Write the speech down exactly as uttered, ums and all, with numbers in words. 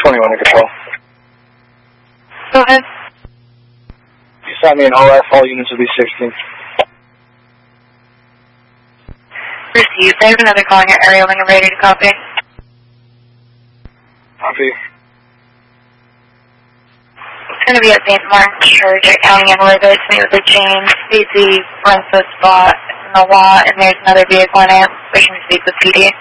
twenty-one to control. Go ahead. You sent me an O F, all units will be sixteen. Received. I have another call in your area when you're ready to copy. Copy. It's going to be at Saint Martin Church at County and Rivers. Meet with the James. Stacy runs the spot in the lot, and there's another vehicle in it. Wishing to speak with P D.